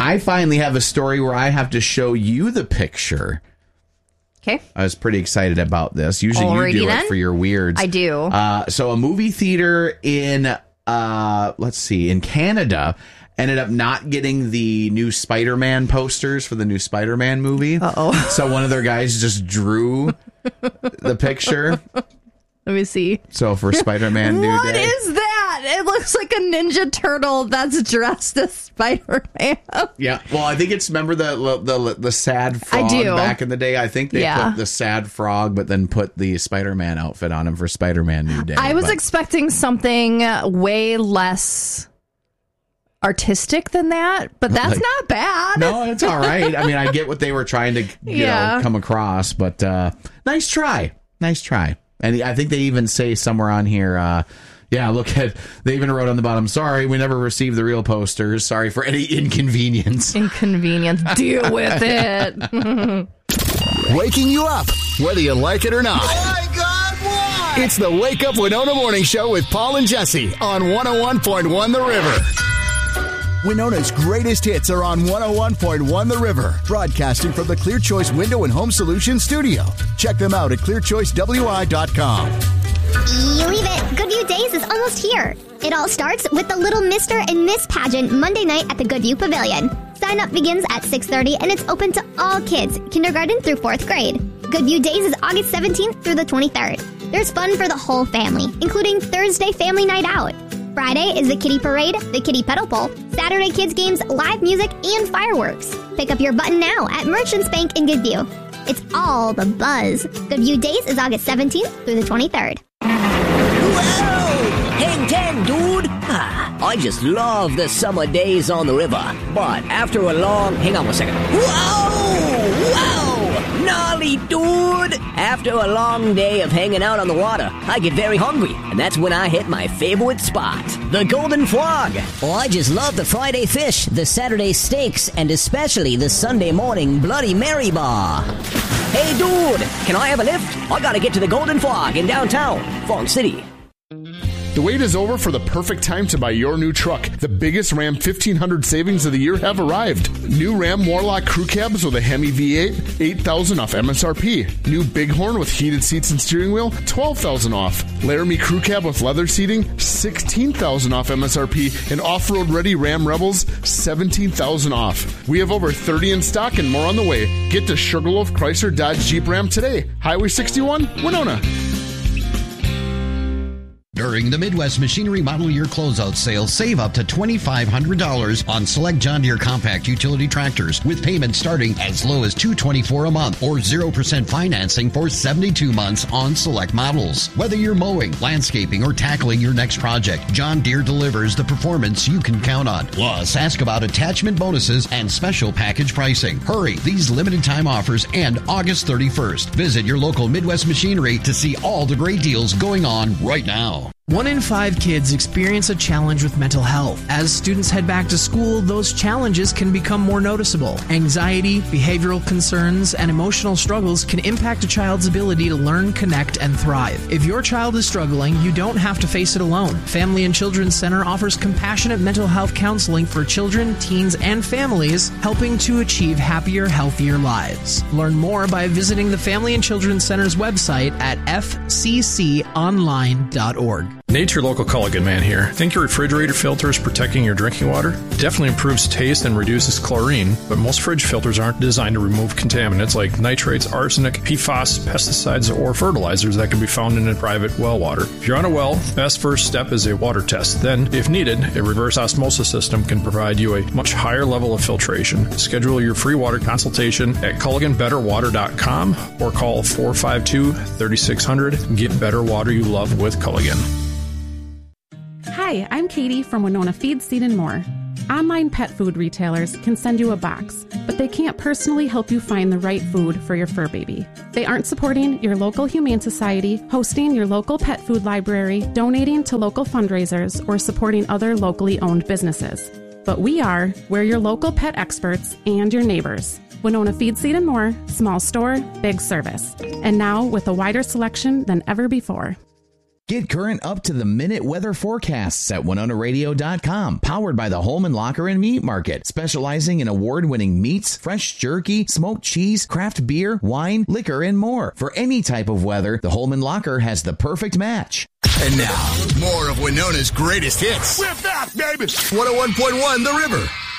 I finally have a story where I have to show you the picture. Okay. I was pretty excited about this. Usually you do it for your weirds. I do. So a movie theater in, in Canada ended up not getting the new Spider-Man posters for the new Spider-Man movie. Uh-oh. So one of their guys just drew the picture. Let me see. So for Spider-Man New Day. What is that? It looks like a Ninja Turtle that's dressed as Spider-Man. Yeah. Well, I think it's, remember the sad frog back in the day? I think they put the sad frog, but then put the Spider-Man outfit on him for Spider-Man New Day. I was expecting something way less artistic than that, but that's not bad. No, it's all right. I mean, I get what they were trying to come across, but nice try. Nice try. And I think they even say somewhere on here, they even wrote on the bottom, sorry, we never received the real posters. Sorry for any inconvenience. Deal with it. Waking you up, whether you like it or not. Oh my God, why? It's the Wake Up Winona Morning Show with Paul and Jesse on 101.1 The River. Winona's greatest hits are on 101.1 The River, broadcasting from the Clear Choice Window and Home Solutions studio. Check them out at clearchoicewi.com. Believe it, Goodview Days is almost here. It all starts with the Little Mr. and Miss pageant Monday night at the Goodview Pavilion. Sign up begins at 6:30 and it's open to all kids, kindergarten through 4th grade. Goodview Days is August 17th through the 23rd. There's fun for the whole family, including Thursday Family Night Out. Friday is the Kitty Parade, the Kitty Pedal Pole, Saturday Kids Games, live music, and fireworks. Pick up your button now at Merchants Bank in Goodview. It's all the buzz. Goodview Days is August 17th through the 23rd. Whoa! Hang 10, dude! I just love the summer days on the river. But after a long... Hang on one second. Whoa! Gnarly, dude! After a long day of hanging out on the water, I get very hungry. And that's when I hit my favorite spot, the Golden Frog. Oh, I just love the Friday fish, the Saturday steaks, and especially the Sunday morning Bloody Mary bar. Hey, dude! Can I have a lift? I gotta get to the Golden Frog in downtown Fong City. The wait is over for the perfect time to buy your new truck. The biggest Ram 1500 savings of the year have arrived. New Ram Warlock crew cabs with a Hemi V8, $8,000 off MSRP. New Bighorn with heated seats and steering wheel, $12,000 off. Laramie crew cab with leather seating, $16,000 off MSRP. And off-road ready Ram Rebels, $17,000 off. We have over 30 in stock and more on the way. Get to Sugarloaf Chrysler Dodge Jeep Ram today. Highway 61, Winona. During the Midwest Machinery Model Year Closeout Sale, save up to $2,500 on select John Deere compact utility tractors with payments starting as low as $224 a month or 0% financing for 72 months on select models. Whether you're mowing, landscaping, or tackling your next project, John Deere delivers the performance you can count on. Plus, ask about attachment bonuses and special package pricing. Hurry, these limited time offers end August 31st. Visit your local Midwest Machinery to see all the great deals going on right now. 1 in 5 kids experience a challenge with mental health. As students head back to school, those challenges can become more noticeable. Anxiety, behavioral concerns, and emotional struggles can impact a child's ability to learn, connect, and thrive. If your child is struggling, you don't have to face it alone. Family and Children's Center offers compassionate mental health counseling for children, teens, and families, helping to achieve happier, healthier lives. Learn more by visiting the Family and Children's Center's website at fcconline.org. Nature Local Culligan Man here. Think your refrigerator filter is protecting your drinking water? Definitely improves taste and reduces chlorine, but most fridge filters aren't designed to remove contaminants like nitrates, arsenic, PFAS, pesticides, or fertilizers that can be found in a private well water. If you're on a well, best first step is a water test. Then, if needed, a reverse osmosis system can provide you a much higher level of filtration. Schedule your free water consultation at CulliganBetterWater.com or call 452-3600. Get better water you love with Culligan. Hi, I'm Katie from Winona Feed, Seed & More. Online pet food retailers can send you a box, but they can't personally help you find the right food for your fur baby. They aren't supporting your local humane society, hosting your local pet food library, donating to local fundraisers, or supporting other locally owned businesses. But we are. We're your local pet experts and your neighbors. Winona Feed, Seed & More, small store, big service. And now with a wider selection than ever before. Get current up-to-the-minute weather forecasts at WinonaRadio.com. Powered by the Holman Locker and Meat Market, specializing in award-winning meats, fresh jerky, smoked cheese, craft beer, wine, liquor, and more. For any type of weather, the Holman Locker has the perfect match. And now, more of Winona's greatest hits. We're back, baby. 101.1 The River.